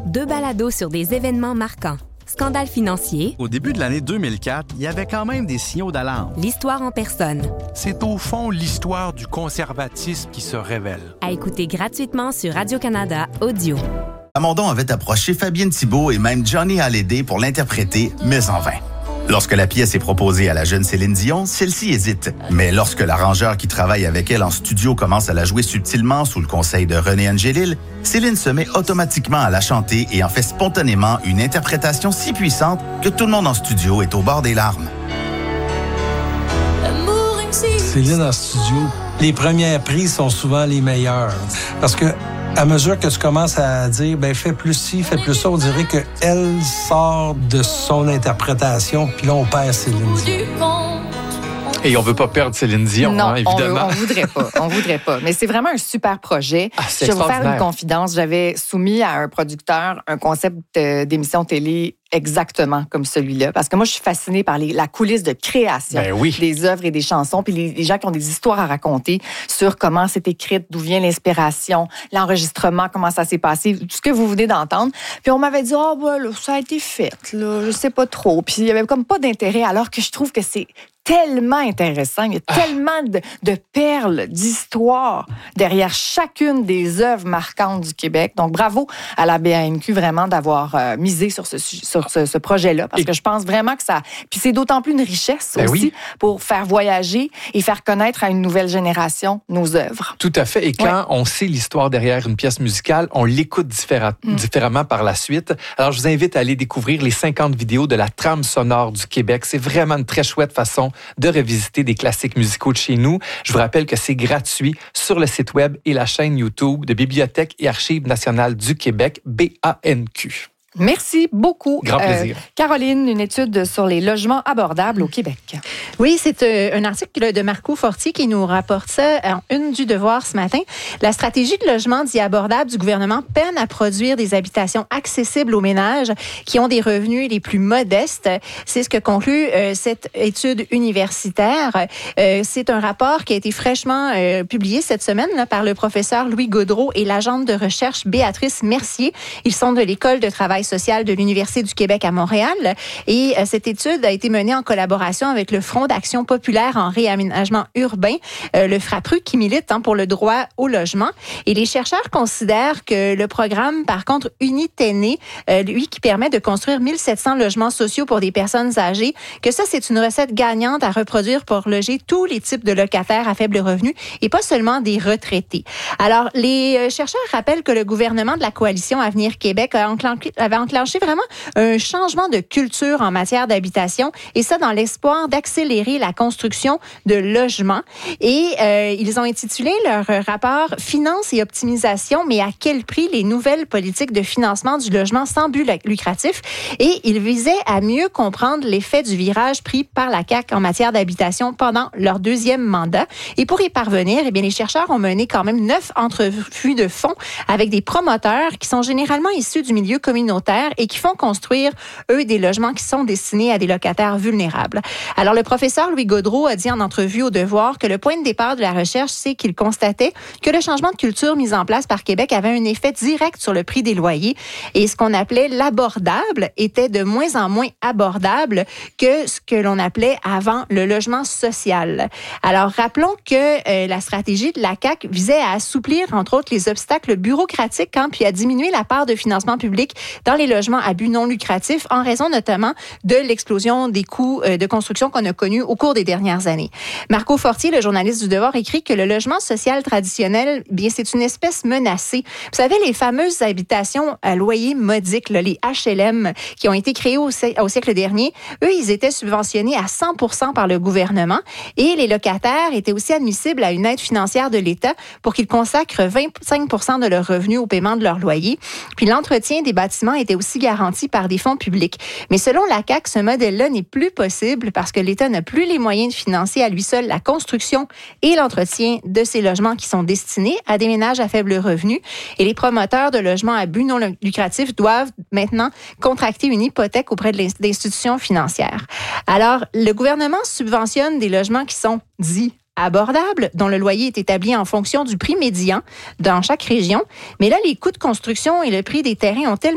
2 balados sur des événements marquants. Scandale financier. Au début de l'année 2004, il y avait quand même des signaux d'alarme. L'histoire en personne. C'est au fond l'histoire du conservatisme qui se révèle. À écouter gratuitement sur Radio-Canada Audio. Plamondon avait approché Fabienne Thibault et même Johnny Hallyday pour l'interpréter, mais en vain. Lorsque la pièce est proposée à la jeune Céline Dion, celle-ci hésite. Mais lorsque l'arrangeur qui travaille avec elle en studio commence à la jouer subtilement sous le conseil de René Angélil, Céline se met automatiquement à la chanter et en fait spontanément une interprétation si puissante que tout le monde en studio est au bord des larmes. Céline en studio, les premières prises sont souvent les meilleures. Parce que à mesure que tu commences à dire fais plus ci, fais plus ça, on dirait qu'elle sort de son interprétation, puis là on perd Céline Dion. Et on veut pas perdre Céline Dion, non, évidemment. On voudrait pas. Mais c'est vraiment un super projet. C'est je vais vous faire extraordinaire. une confidence. J'avais soumis à un producteur un concept d'émission télé exactement comme celui-là. Parce que moi, je suis fascinée par la coulisse de création des œuvres et des chansons, puis les gens qui ont des histoires à raconter sur comment c'est écrit, d'où vient l'inspiration, l'enregistrement, comment ça s'est passé, tout ce que vous venez d'entendre. Puis on m'avait dit, ça a été fait, là, je sais pas trop. Puis il y avait comme pas d'intérêt, alors que je trouve que c'est tellement intéressant. Il y a tellement de perles, d'histoires derrière chacune des œuvres marquantes du Québec. Donc, bravo à la BANQ vraiment d'avoir misé sur ce projet-là, parce que je pense vraiment que ça... Puis c'est d'autant plus une richesse aussi pour faire voyager et faire connaître à une nouvelle génération nos œuvres. Tout à fait. Et quand on sait l'histoire derrière une pièce musicale, on l'écoute différemment par la suite. Alors, je vous invite à aller découvrir les 50 vidéos de la trame sonore du Québec. C'est vraiment une très chouette façon de revisiter des classiques musicaux de chez nous. Je vous rappelle que c'est gratuit sur le site web et la chaîne YouTube de Bibliothèque et Archives nationales du Québec, BANQ. Merci beaucoup. Grand plaisir. Caroline, une étude sur les logements abordables au Québec. Oui, c'est un article de Marco Fortier qui nous rapporte ça en une du Devoir ce matin. La stratégie de logement dit abordable du gouvernement peine à produire des habitations accessibles aux ménages qui ont des revenus les plus modestes. C'est ce que conclut cette étude universitaire. C'est un rapport qui a été fraîchement publié cette semaine là, par le professeur Louis Gaudreault et l'agente de recherche Béatrice Mercier. Ils sont de l'École de travail social de l'Université du Québec à Montréal. Et cette étude a été menée en collaboration avec le Front d'action populaire en réaménagement urbain, le FRAPRU, qui milite pour le droit au logement. Et les chercheurs considèrent que le programme, par contre, Unitene, lui, qui permet de construire 1700 logements sociaux pour des personnes âgées, que ça, c'est une recette gagnante à reproduire pour loger tous les types de locataires à faible revenu et pas seulement des retraités. Alors, les chercheurs rappellent que le gouvernement de la coalition Avenir Québec avait enclenché vraiment un changement de culture en matière d'habitation, et ça dans l'espoir d'accélérer la construction de logements. Et ils ont intitulé leur rapport « Finances et optimisation, mais à quel prix les nouvelles politiques de financement du logement sans but lucratif ?» Et ils visaient à mieux comprendre l'effet du virage pris par la CAQ en matière d'habitation pendant leur deuxième mandat. Et pour y parvenir, les chercheurs ont mené quand même 9 entrevues de fond avec des promoteurs qui sont généralement issus du milieu communautaire et qui font construire, eux, des logements qui sont destinés à des locataires vulnérables. Alors, le professeur Louis Gaudreault a dit en entrevue au Devoir que le point de départ de la recherche, c'est qu'il constatait que le changement de culture mis en place par Québec avait un effet direct sur le prix des loyers, et ce qu'on appelait l'abordable était de moins en moins abordable que ce que l'on appelait avant le logement social. Alors, rappelons que la stratégie de la CAQ visait à assouplir, entre autres, les obstacles bureaucratiques, puis à diminuer la part de financement public dans les logements à but non lucratif, en raison notamment de l'explosion des coûts de construction qu'on a connus au cours des dernières années. Marco Fortier, le journaliste du Devoir, écrit que le logement social traditionnel, c'est une espèce menacée. Vous savez, les fameuses habitations à loyer modique, les HLM, qui ont été créées au siècle dernier, eux, ils étaient subventionnés à 100% par le gouvernement, et les locataires étaient aussi admissibles à une aide financière de l'État pour qu'ils consacrent 25% de leurs revenus au paiement de leur loyer. Puis l'entretien des bâtiments était aussi garanti par des fonds publics. Mais selon la CAQ, ce modèle-là n'est plus possible parce que l'État n'a plus les moyens de financer à lui seul la construction et l'entretien de ces logements qui sont destinés à des ménages à faible revenu. Et les promoteurs de logements à but non lucratif doivent maintenant contracter une hypothèque auprès d'institutions financières. Alors, le gouvernement subventionne des logements qui sont dits abordables, dont le loyer est établi en fonction du prix médian dans chaque région. Mais là, les coûts de construction et le prix des terrains ont tellement